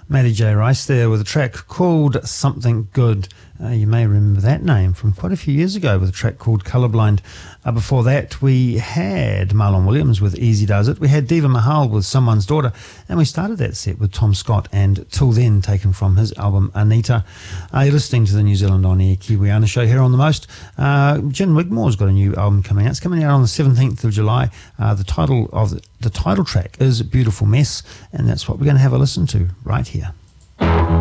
Matty J. Rice there with a track called Something Good. You may remember that name from quite a few years ago with a track called Colourblind. Before that, we had Marlon Williams with Easy Does It. We had Diva Mahal with Someone's Daughter. And we started that set with Tom Scott and Till Then, taken from his album Anita. You're listening to the New Zealand On Air Kiwiana show here on The Most. Jen Wigmore's got a new album coming out. It's coming out on the 17th of July. The title track is Beautiful Mess, and that's what we're going to have a listen to right here.